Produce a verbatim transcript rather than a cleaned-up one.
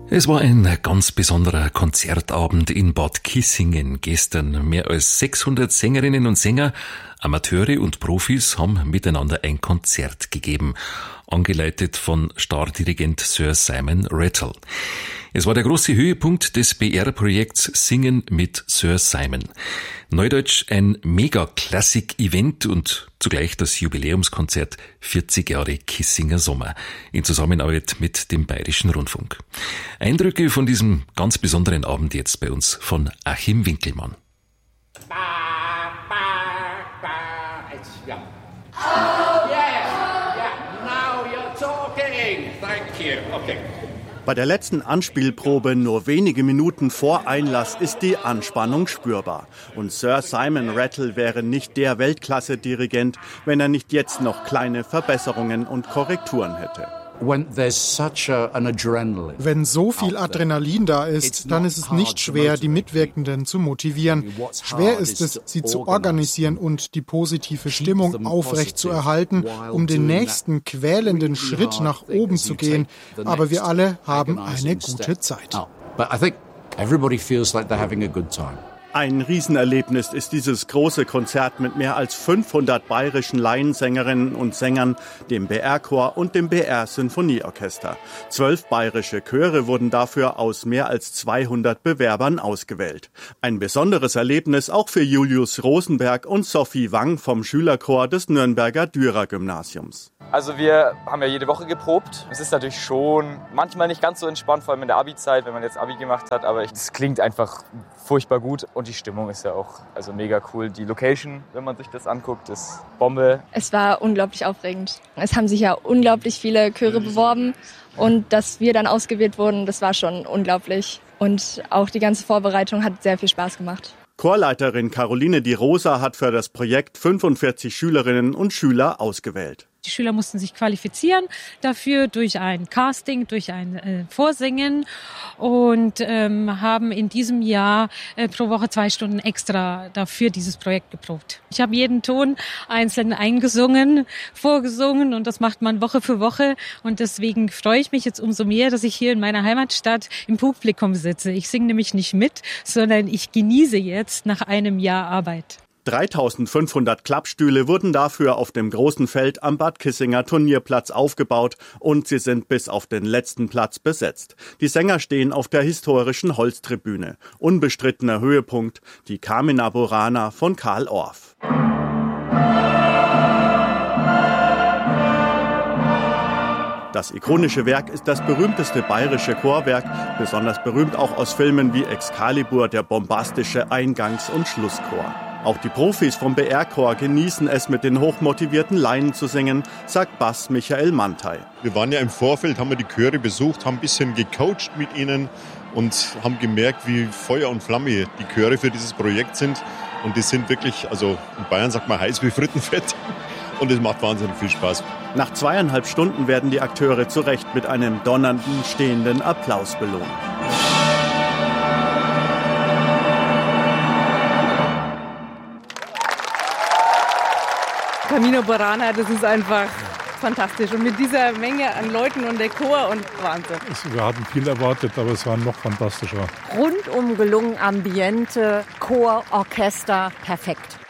Es war ein ganz besonderer Konzertabend in Bad Kissingen gestern. Mehr als sechshundert Sängerinnen und Sänger, Amateure und Profis haben miteinander ein Konzert gegeben, angeleitet von Stardirigent Sir Simon Rattle. Es war der große Höhepunkt des B R-Projekts Singen mit Sir Simon. Neudeutsch ein Mega-Klassik-Event und zugleich das Jubiläumskonzert vierzig Jahre Kissinger Sommer in Zusammenarbeit mit dem Bayerischen Rundfunk. Eindrücke von diesem ganz besonderen Abend jetzt bei uns von Achim Winkelmann. Ba, ba, ba. It's, yeah. Oh, yes, yeah. Now you're talking. Thank you. Okay. Bei der letzten Anspielprobe, nur wenige Minuten vor Einlass, ist die Anspannung spürbar. Und Sir Simon Rattle wäre nicht der Weltklasse-Dirigent, wenn er nicht jetzt noch kleine Verbesserungen und Korrekturen hätte. Wenn so viel Adrenalin da ist, dann ist es nicht schwer, die Mitwirkenden zu motivieren. Schwer ist es, sie zu organisieren und die positive Stimmung aufrechtzuerhalten, um den nächsten quälenden Schritt nach oben zu gehen. Aber wir alle haben eine gute Zeit. Ein Riesenerlebnis ist dieses große Konzert mit mehr als fünfhundert bayerischen Laiensängerinnen und Sängern, dem B R-Chor und dem B R-Sinfonieorchester. Zwölf bayerische Chöre wurden dafür aus mehr als zweihundert Bewerbern ausgewählt. Ein besonderes Erlebnis auch für Julius Rosenberg und Sophie Wang vom Schülerchor des Nürnberger Dürer-Gymnasiums. Also wir haben ja jede Woche geprobt. Es ist natürlich schon manchmal nicht ganz so entspannt, vor allem in der Abi-Zeit, wenn man jetzt Abi gemacht hat. Aber es klingt einfach furchtbar gut und die Stimmung ist ja auch also mega cool. Die Location, wenn man sich das anguckt, ist Bombe. Es war unglaublich aufregend. Es haben sich ja unglaublich viele Chöre beworben und dass wir dann ausgewählt wurden, das war schon unglaublich. Und auch die ganze Vorbereitung hat sehr viel Spaß gemacht. Chorleiterin Caroline Di Rosa hat für das Projekt fünfundvierzig Schülerinnen und Schüler ausgewählt. Die Schüler mussten sich qualifizieren dafür durch ein Casting, durch ein äh, Vorsingen und ähm, haben in diesem Jahr äh, pro Woche zwei Stunden extra dafür dieses Projekt geprobt. Ich habe jeden Ton einzeln eingesungen, vorgesungen und das macht man Woche für Woche und deswegen freue ich mich jetzt umso mehr, dass ich hier in meiner Heimatstadt im Publikum sitze. Ich singe nämlich nicht mit, sondern ich genieße jetzt nach einem Jahr Arbeit. dreitausendfünfhundert Klappstühle wurden dafür auf dem großen Feld am Bad Kissinger Turnierplatz aufgebaut und sie sind bis auf den letzten Platz besetzt. Die Sänger stehen auf der historischen Holztribüne. Unbestrittener Höhepunkt, die Carmina Burana von Karl Orff. Das ikonische Werk ist das berühmteste bayerische Chorwerk, besonders berühmt auch aus Filmen wie Excalibur, der bombastische Eingangs- und Schlusschor. Auch die Profis vom B R-Chor genießen es, mit den hochmotivierten Laien zu singen, sagt Bass Michael Mantei. Wir waren ja im Vorfeld, haben wir die Chöre besucht, haben ein bisschen gecoacht mit ihnen und haben gemerkt, wie Feuer und Flamme die Chöre für dieses Projekt sind. Und die sind wirklich, also in Bayern sagt man heiß wie Frittenfett. Und es macht wahnsinnig viel Spaß. Nach zweieinhalb Stunden werden die Akteure zu Recht mit einem donnernden, stehenden Applaus belohnt. Carmina Burana, das ist einfach fantastisch. Und mit dieser Menge an Leuten und der Chor und Wahnsinn. Wir hatten viel erwartet, aber es war noch fantastischer. Rundum gelungen, Ambiente, Chor, Orchester, perfekt.